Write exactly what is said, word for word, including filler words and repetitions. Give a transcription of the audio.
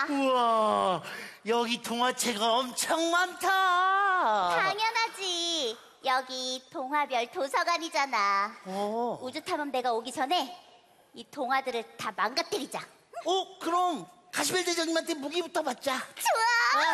우와, 여기 동화책가 엄청 많다. 당연하지. 여기 동화별 도서관이잖아. 어. 우주탐험대가 오기 전에 이 동화들을 다 망가뜨리자. 어, 그럼 가시벨 대장님한테 무기부터 받자. 좋아.